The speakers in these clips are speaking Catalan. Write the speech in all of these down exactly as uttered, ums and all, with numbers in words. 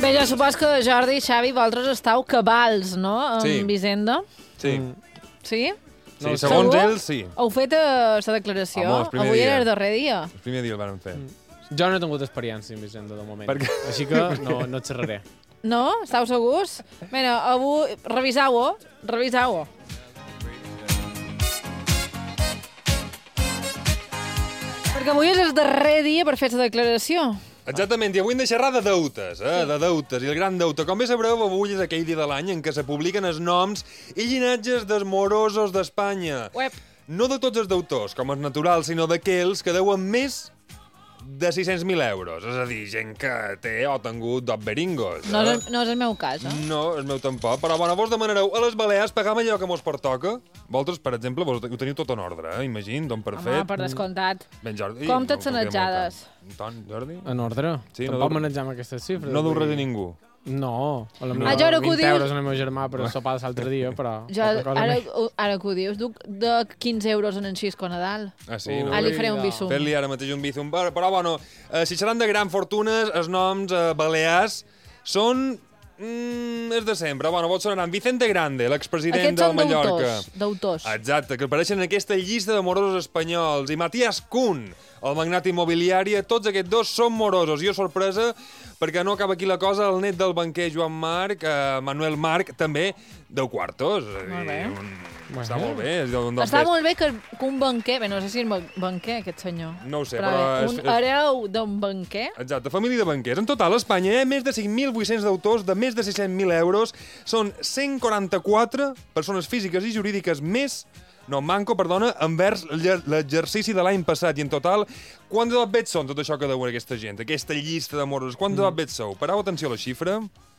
Bé, jo supos que Jordi i Xavi, vosaltres estàu cabals, no?, amb Sí. Hisenda. Sí. Sí? Sí, No, segons segur? ells, sí. Heu fet la declaració? Home, el primer Avui dia. era el darrer dia. El primer dia el van fer. Jo no he tingut experiència amb Hisenda, de moment. Per què? Així que no, no et xerraré. No? Estàu segurs? Bé, avui... Revisau-ho. Revisau-ho. Perquè avui és el darrer dia per fer la declaració. Exactament, i avui hem de xerrar de deutes, eh? de deutes, i el gran deute. Com bé sabreu, avui és aquell dia de l'any en què se publiquen els noms i llinatges dels morosos d'Espanya. Uep. No de tots els deutors, com és natural, sinó d'aquells que deuen més de sis-cents mil euros. És a dir, gent que té o ha tingut dos beringos. No Eh? és, no és el meu cas, eh? No, el meu tampoc. Però, bueno, vos demanareu a les Balears pagar allò que mos pertoca. Vosaltres, per exemple, vos ho teniu tot en ordre, eh? Imagina, don per Home, fet. per descomptat. Ben, Jordi. Compta't no, no queda molt sanejades. clar. Ton, Jordi? En ordre. Sí, no Tampoc deu- manegem aquestes xifres. No deu vull res a dir. ningú. No. A la No. meva Ah, jo ara que ho vint dius- euros al meu germà per sopar de l'altre dia, però... Jo, poca cosa ara, més. ara que ho dius, duc de quinze euros en en Xisco a Nadal. Ah, sí? Ui. No? Ah, li faré un bisum. Fer-li ara mateix un bizum. Però, però bueno, eh, si seran de gran fortunes, els noms eh, balears són... Mm, és de sempre. Bueno, vols sonaran Vicente Grande, l'expresident Aquests del són Mallorca. deutors. Deutors. Exacte, que apareixen en aquesta llista de morosos espanyols. I Matías Kuhn, el magnat immobiliari, tots aquests dos són morosos. Jo, sorpresa, perquè no acaba aquí la cosa, el net del banquer Joan Marc, eh, Manuel Marc, també, deu quartos. És a dir, Molt bé. Un... Bueno. Està molt bé. És un dels Està best- molt bé que, que un banquer... Bé, no sé si és banquer, aquest senyor. No ho sé, però... però bé, és- un és- hereu d'un banquer... Exacte, família de banquers. En total, a Espanya hi ha més de cinc mil vuit-cents deutors de més de sis-cents mil euros. Són cent quaranta-quatre persones físiques i jurídiques més, no, manco, perdona, envers l'e- l'exercici de l'any passat. I en total, quants de bets són tot això que deuen aquesta gent, aquesta llista de morosos? Quants de bets sou? Pareu atenció a la xifra,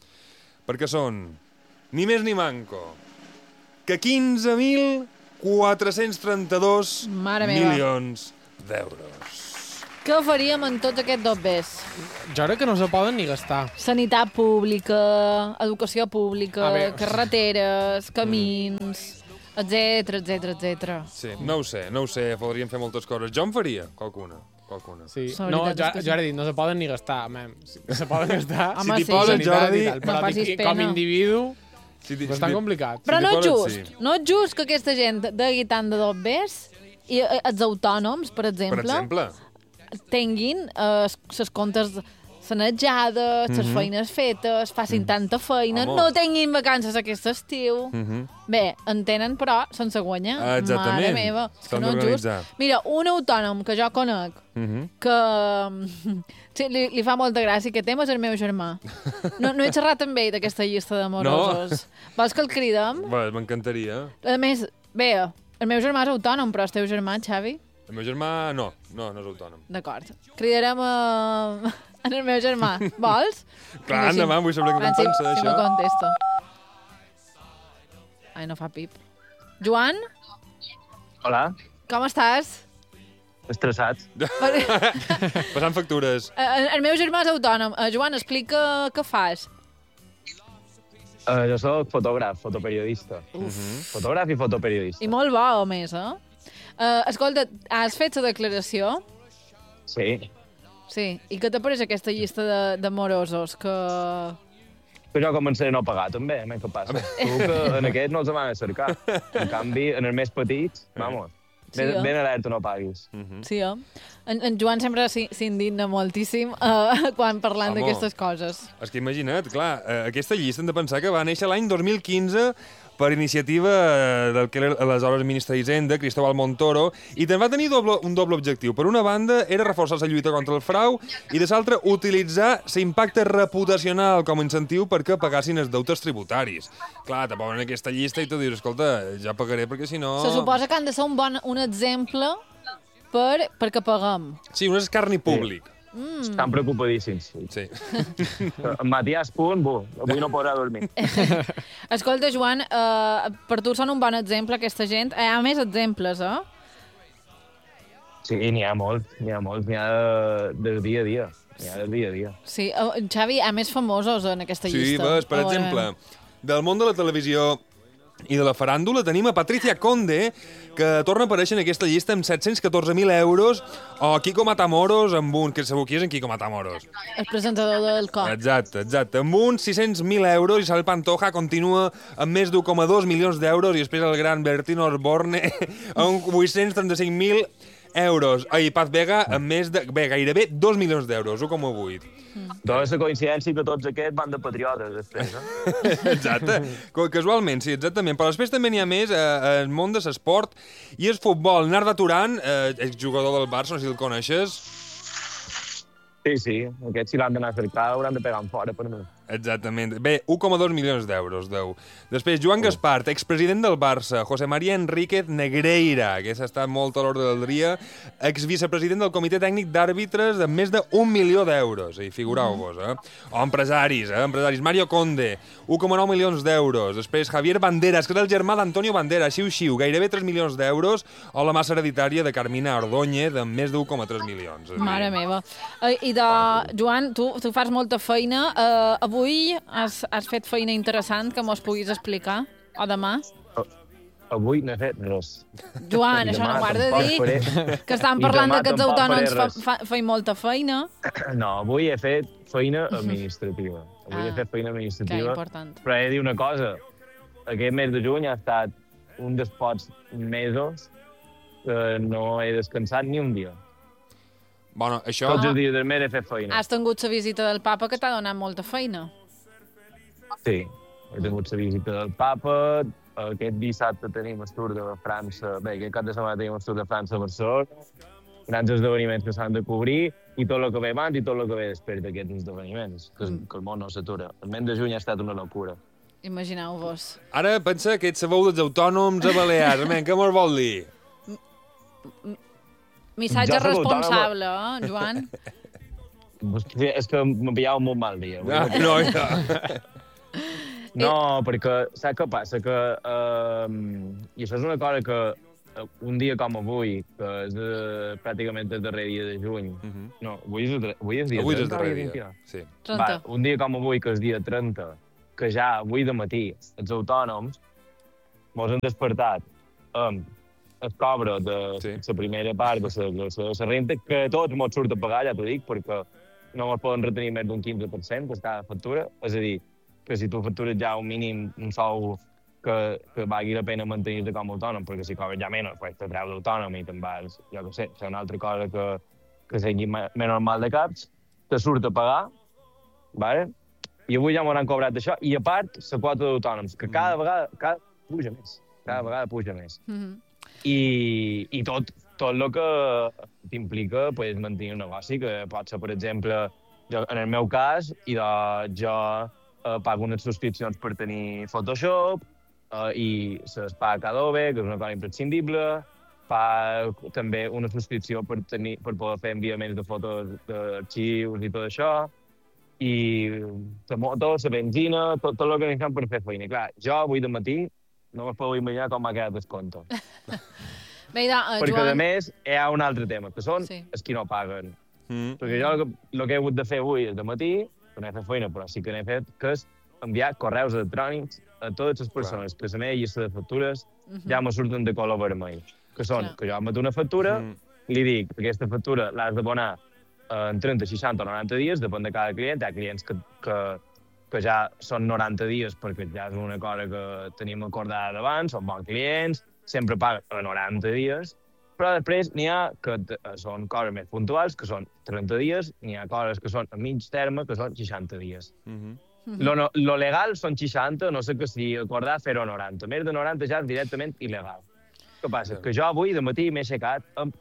perquè són ni més ni manco que quinze mil quatre-cents trenta-dos Mare meva. milions d'euros. Què faríem en tots aquests dobbers? Jo crec que no se poden ni gastar. Sanitat pública, educació pública, A veure. carreteres, camins, etcètera, etcètera, etcètera. Sí, no ho sé, no ho sé, podríem fer moltes coses. Jo en faria qualcuna, qualcuna. Sí. La No, veritat jo, és que sí. jo ara he dit, no se poden ni gastar, mem. Si se poden gastar... Home, t'hi sí. poses, sanitat Jordi, i tal, però no dic facis que pena. com a individu Si, ti- bastant si, ti- complicat. Però Si no t'hi és poses, just, sí. no és just que aquesta gent degui tant de dobbers i eh, els autònoms, per per exemple, exemple, tinguin les comptes sanejades, les Mhm. feines fetes, facin tanta feina, Home. no tinguin vacances aquest estiu. Mhm. Bé, en tenen, però sense guanyar. Ah, exactament. Mare meva, és que S'han no és just. d'organitzar. Mira, un autònom que jo conec, Mhm. que sí, li, li fa molta gràcia, que tema és el meu germà. No, no he xerrat amb ell d'aquesta llista de morosos. Vols que el cridem? Bé, m'encantaria. A més, bé, el meu germà és autònom, però el teu germà, Xavi? El meu germà, no, no, no és autònom. D'acord. Cridarem a... en el meu germà. Vols? Clar, Vinga, sí. endavant, vull saber què Aviam me'n si, pensa si me d'això. contesta. Ai, no fa pip. Joan, Hola, com estàs? estressat. Passant factures. El, el meu germà és autònom. Uh, Joan, explica què fas. Uh, jo sóc fotògraf, fotoperiodista. Uf. Fotògraf i fotoperiodista. I molt bo, a més, eh? Uh, escolta, has fet la declaració? Sí. Sí. I què t'apareix aquesta llista de, de morosos? Que... Però jo començaré a no pagar, també, a què passa? Segur que en aquest no els van a cercar. En canvi, en els més petits, vamos, Sí, ben, eh? ben alerta no paguis. Sí, eh? En, en Joan sempre s'hi- s'indigna moltíssim uh, quan parlant Home. d'aquestes coses. És que imagina't, clar, eh, aquesta llista hem de pensar que va néixer l'any dos mil quinze per iniciativa eh, del que era aleshores ministre d'Hisenda, Cristóbal Montoro, i també va tenir doble, un doble objectiu. Per una banda, era reforçar la lluita contra el frau i, de l'altra, utilitzar l'impacte reputacional com a incentiu perquè pagassin els deutes tributaris. Clar, te posen aquesta llista i tu dius, escolta, ja pagaré perquè si no... Se suposa que han de ser un bon un exemple per, perquè paguem. Sí, un escarni públic. Mm. Estan preocupadíssims. Sí. En Matías Punt, bu, avui no podrà dormir. Escolta, Joan, uh, per tu són un bon exemple, aquesta gent. Hi ha més exemples, eh? Sí, n'hi ha molt, n'hi ha molt, n'hi ha de, del dia a dia. N'hi ha del dia a dia. Sí, uh, Xavi, hi ha més famosos en aquesta Sí, llista. ves, per A veure. exemple, del món de la televisió I de la faràndula tenim a Patricia Conde, que torna a aparèixer en aquesta llista amb set-cents catorze mil euros, o Kiko Matamoros, amb un... que sabeu qui és en Kiko Matamoros? El presentador del cop. Exacte, exacte. Amb uns sis-cents mil euros, Isabel Pantoja continua amb més d'un coma dos milions d'euros, i després el gran Bertino Osborne amb vuit-cents trenta-cinc mil euros. I Paz Vega amb més de... bé, gairebé dos milions d'euros, un coma vuit. Doncs la coincidència que tots aquests van de patriotes, després, eh? Exacte. Casualment, sí, exactament. Però després també n'hi ha més eh, el món de l'esport i el futbol. Narda Turan, eh, exjugador del Barça, no sé si el coneixes. Sí, sí. Aquests, si l'han d'anar a cercar, hauran de pegar en fora per mi. Exactament. Bé, un coma dos milions d'euros, deu. Després, Joan Gaspart, expresident del Barça. José María Enríquez Negreira, que s'ha estat molt a l'ordre del dia. Exvicepresident del Comitè Tècnic d'Àrbitres, amb més d'un milió d'euros. I figureu-vos, eh? O empresaris, eh? Empresaris. Mario Conde, un coma nou milions d'euros. Després, Javier Banderas, que és el germà d'Antonio Banderas, xiu-xiu, gairebé tres milions d'euros. O la massa hereditària de Carmina Ordóñez, amb més d'un coma tres milions. Mare meva. Eh, I de... Joan, tu, tu fas molta feina. Uh, avui has, has fet feina interessant que mos puguis explicar? O demà? Avui no he fet res. Joan, això no m'ho has de dir. Faré... Que estàvem I parlant demà d'aquests tampoc autònoms faré fa, fa, feien molta feina. No, avui he fet feina administrativa. Avui Ah, he fet feina Que administrativa. important. Però he de dir una cosa. Aquest mes de juny ha estat un dels pocs mesos que no he descansat ni un dia. Bueno, això... Tots els dies del mes he fet feina. Has tingut la visita del papa que t'ha donat molta feina. Sí, he tingut la visita del papa. Aquest dissabte tenim el Tour de França. Bé, aquest cap de setmana tenim el Tour de França a Barcelona. Grans esdeveniments que s'han de cobrir i tot el que ve abans i tot el que ve després d'aquests esdeveniments, que, mm. que el món no s'atura. El mes de juny ha estat una locura. Imagineu-vos. Ara pensa que ets sabeu dels autònoms a Balears. Men, què mos vol dir? Missatge Jo soc responsable, eh, Joan? Hòstia, és que m'ha pillat un molt mal dia. Ah, no, no. No, perquè saps què passa? Que, uh, I això és una cosa que uh, un dia com avui, que és uh, pràcticament el darrer dia de juny, uh -huh. no, avui és, el, avui és dia avui és el trenta, darrer dia. dia. Sí. Va, un dia com avui, que és dia trenta, que ja avui de matí els autònoms mos han despertat amb el cobre de Sí. la primera part de la, de la renta, que tots mos surt a pagar, ja t'ho dic, perquè no mos poden retenir més d'un quinze per cent per cada factura. És a dir, que si tu factures ja un mínim, un sou que, que valgui la pena mantenir-te com a autònom, perquè si cobres ja menys, pues te treus d'autònom i te'n vas, jo què sé, fer una altra cosa que, que sigui més normal de caps, te surt a pagar, vale? I avui ja m'hauran cobrat això, i a part, la quota d'autònoms, que cada vegada cada, puja més, cada vegada puja més. Mm -hmm. I, i tot, tot el que t'implica pues, mantenir un negoci, que pot ser, per exemple, jo, en el meu cas, i de, jo eh, pago unes subscripcions per tenir Photoshop eh, i se'ls paga Adobe, que és una cosa imprescindible, fa també una subscripció per, tenir, per poder fer enviaments de fotos d'arxius i tot això, i la moto, la benzina, tot, tot el que necessitem per fer feina. Clar, jo avui de matí no me'n puc imaginar com m'ha quedat el compte. Bé, da, uh, Perquè, Joan... a més, hi ha un altre tema, que són Sí. els qui no paguen. Mm. Perquè jo el que, el que he hagut de fer avui és de matí, que no he fet feina, però sí que n'he fet, que és enviar correus electrònics a totes les persones que la meva llista de factures Uh -huh. ja me surten de color vermell. Que són, Clar. que jo emeto una factura, Mm. li dic que aquesta factura l'has d'abonar en trenta, seixanta o noranta dies, depèn de cada client. Hi ha clients que, que, que ja són noranta dies perquè ja és una cosa que tenim acordada d'abans, són bons clients, sempre paguen a noranta dies, però després n'hi ha que són coses més puntuals, que són trenta dies, n'hi ha coses que són a mig terme, que són seixanta dies. Mm -hmm. Lo, no, lo legal són seixanta, no sé que si acordar fer-ho noranta. Més de noranta ja és directament il·legal. Què passa? Sí. Que jo avui de matí m'he aixecat amb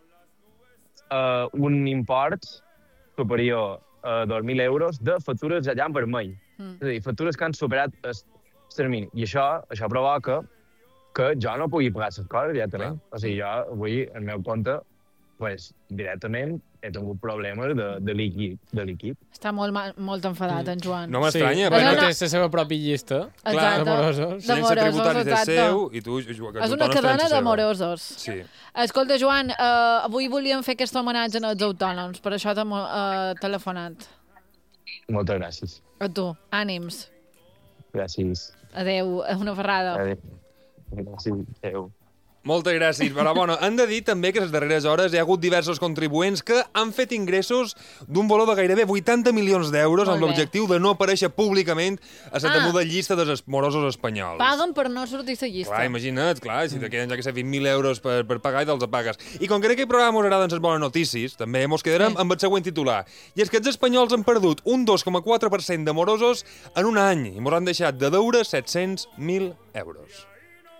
uh, un import superior a dos mil euros de factures allà en vermell. Mm. És a dir, factures que han superat el termini. I això, això provoca que jo no pugui pagar les coses directament. Clar. O sigui, jo avui, el meu compte, pues, directament he tingut problemes de, de líquid. De líquid. Està molt, mal, molt enfadat, en Joan. No m'estranya, sí, perquè però no- té la seva pròpia llista. Exacte. d'amorosos. L'agència D'amorosos, tributària és exacte. seu i tu... És És una cadena d'amorosos. Sí. Escolta, Joan, uh, avui volíem fer aquest homenatge als autònoms, per això t'hem uh, telefonat. Moltes gràcies. A tu, ànims. Gràcies. Adéu, una ferrada. Adéu. Gràcies. Adéu. Moltes gràcies. Però, bueno, han de dir també que les darreres hores hi ha hagut diversos contribuents que han fet ingressos d'un valor de gairebé vuitanta milions d'euros amb l'objectiu de no aparèixer públicament a la temuda ah. llista dels morosos espanyols. Paguen per no sortir a la llista. Clar, imagina't, clar, si te queden, ja que sé, vint mil euros per, per pagar i te'ls pagues. I com que en aquest programa us agraden les bones notícies, també mos quedarem sí. amb el següent titular. I és que els espanyols han perdut un dos coma quatre per cent de morosos en un any i mos han deixat de deure set-cents mil euros.